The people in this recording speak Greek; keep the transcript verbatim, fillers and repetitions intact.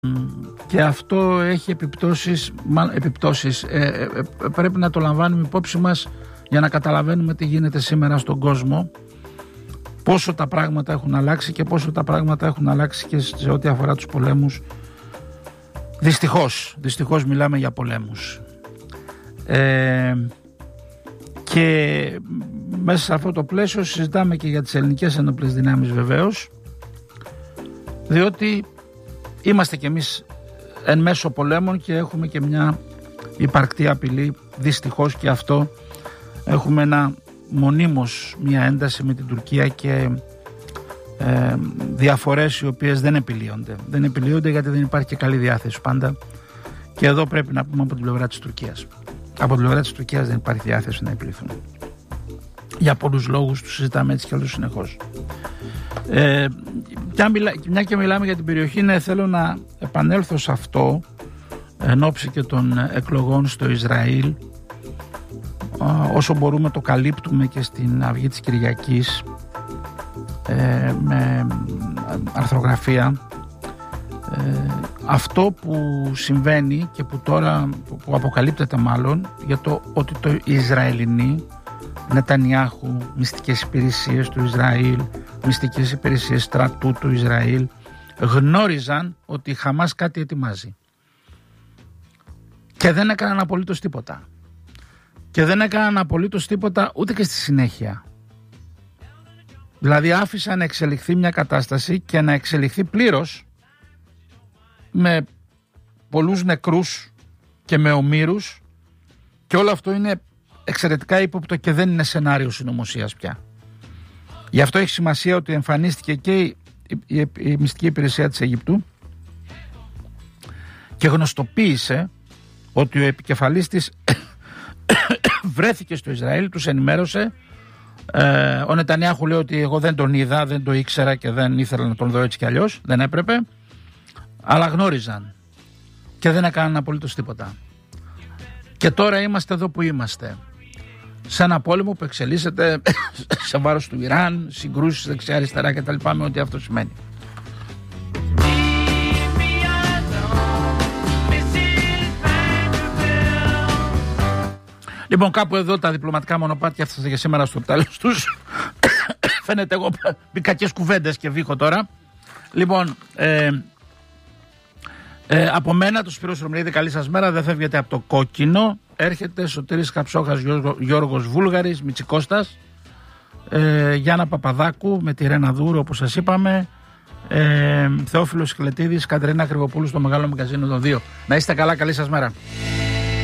Και αυτό έχει επιπτώσεις, επιπτώσεις. Ε, ε, πρέπει να το λαμβάνουμε υπόψη μας για να καταλαβαίνουμε τι γίνεται σήμερα στον κόσμο, πόσο τα πράγματα έχουν αλλάξει και πόσο τα πράγματα έχουν αλλάξει και σε ό,τι αφορά τους πολέμους. Δυστυχώς, δυστυχώς μιλάμε για πολέμους. Ε, και μέσα σε αυτό το πλαίσιο συζητάμε και για τις ελληνικές ενόπλες δυνάμεις βεβαίως, διότι είμαστε κι εμείς εν μέσω πολέμων και έχουμε και μια υπαρκτή απειλή, δυστυχώς και αυτό. Έχουμε ένα μονίμως μια ένταση με την Τουρκία και ε, διαφορές οι οποίες δεν επιλύονται. Δεν επιλύονται γιατί δεν υπάρχει και καλή διάθεση πάντα. Και εδώ πρέπει να πούμε από την πλευρά της Τουρκίας. Από την πλευρά της Τουρκίας δεν υπάρχει διάθεση να επιλυθούν. Για πολλούς λόγους τους συζητάμε έτσι κι αλλιώς συνεχώς. Ε, μια και μιλάμε για την περιοχή, ναι, θέλω να επανέλθω σε αυτό εν ώψη και των εκλογών στο Ισραήλ. Όσο μπορούμε το καλύπτουμε και στην Αυγή της Κυριακής ε, με αρθρογραφία. Ε, αυτό που συμβαίνει και που τώρα που αποκαλύπτεται μάλλον για το ότι το Ισραηλινοί, Νετανιάχου, μυστικές υπηρεσίες του Ισραήλ, μυστικές υπηρεσίες στρατού του Ισραήλ γνώριζαν ότι η Χαμάς κάτι ετοιμάζει και δεν έκαναν απολύτως τίποτα. Και δεν έκαναν απολύτως τίποτα ούτε και στη συνέχεια. Δηλαδή άφησαν να εξελιχθεί μια κατάσταση και να εξελιχθεί πλήρως με πολλούς νεκρούς και με ομήρους, και όλο αυτό είναι εξαιρετικά ύποπτο και δεν είναι σενάριο συνωμοσίας πια. Γι' αυτό έχει σημασία ότι εμφανίστηκε και η, η, η, η μυστική υπηρεσία της Αιγυπτού και γνωστοποίησε ότι ο επικεφαλής της βρέθηκε στο Ισραήλ, τους ενημέρωσε. Ε, ο Νετανιάχου λέει ότι εγώ δεν τον είδα, δεν το ήξερα και δεν ήθελα να τον δω έτσι κι αλλιώς, δεν έπρεπε, αλλά γνώριζαν και δεν έκαναν απολύτως τίποτα. Και τώρα είμαστε εδώ που είμαστε, σε ένα πόλεμο που εξελίσσεται σε βάρος του Ιράν, συγκρούσεις δεξιά αριστερά κτλ, με ό,τι αυτό σημαίνει. Λοιπόν, κάπου εδώ τα διπλωματικά μονοπάτια έφτασαν για σήμερα στο τέλος τους. Φαίνεται εγώ με κακές κουβέντες και βήχω τώρα. Λοιπόν, ε, ε, από μένα, το Σπύρος Ρωμλίδη, καλή σας μέρα. Δεν φεύγετε από το κόκκινο. Έρχεται Σωτήρης Καψόχας, Γιώργο, Γιώργος Βούλγαρης, Μητσικώστας, ε, Γιάννα Παπαδάκου με τη Ρένα Δούρου, όπως σας είπαμε, ε, Θεόφιλος Χλετίδης, Κατερίνα Κρυβοπούλου στο Μεγάλο Μαγκαζίνο των δύο. Να είστε καλά, καλή σας μέρα.